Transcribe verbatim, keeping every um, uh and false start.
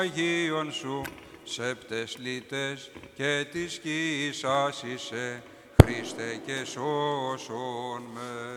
Αγίων σου, σέπτες λύτες και της γης άσυσε, Χριστέ και σώσον με.